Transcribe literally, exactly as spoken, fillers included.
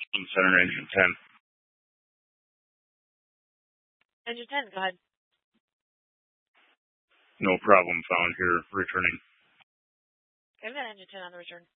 Team Center, Engine ten. Engine ten, go ahead. No problem found here, returning. I've got Engine ten on the return.